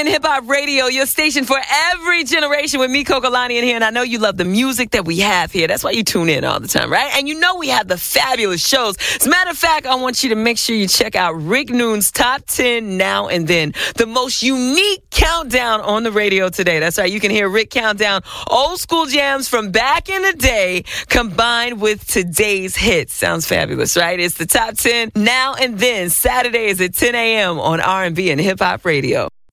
and Hip Hop Radio, your station for every generation with me, Coco Lani, in here. And I know you love the music that we have here. That's why you tune in all the time, right? And you know we have the fabulous shows. As a matter of fact, I want you to make sure you check out Rick Noon's Top 10 Now and Then, the most unique countdown on the radio today. That's right. You can hear Rick count down old school jams from back in the day combined with today's hits. Sounds fabulous, right? It's the Top 10 Now and Then, Saturdays at 10 a.m. on R&B and Hip Hop Radio.